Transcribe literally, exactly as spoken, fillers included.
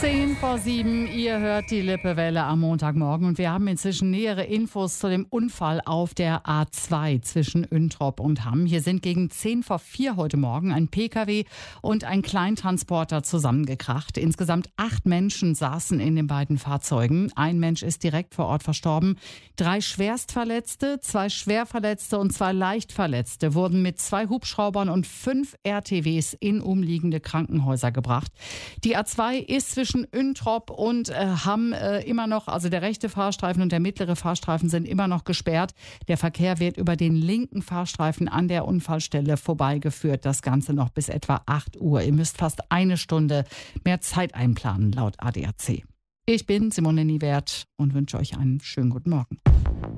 Zehn vor sieben, ihr hört die Lippewelle am Montagmorgen und wir haben inzwischen nähere Infos zu dem Unfall auf der A zwei zwischen Üntrop und Hamm. Hier sind gegen zehn vor vier heute Morgen ein Pkw und ein Kleintransporter zusammengekracht. Insgesamt acht Menschen saßen in den beiden Fahrzeugen. Ein Mensch ist direkt vor Ort verstorben. Drei Schwerstverletzte, zwei Schwerverletzte und zwei Leichtverletzte wurden mit zwei Hubschraubern und fünf R T Ws in umliegende Krankenhäuser gebracht. Die A zwei ist zwischen Üntrop und äh, Hamm äh, immer noch, also der rechte Fahrstreifen und der mittlere Fahrstreifen sind immer noch gesperrt. Der Verkehr wird über den linken Fahrstreifen an der Unfallstelle vorbeigeführt. Das Ganze noch bis etwa acht Uhr. Ihr müsst fast eine Stunde mehr Zeit einplanen, laut A D A C. Ich bin Simone Niewert und wünsche euch einen schönen guten Morgen.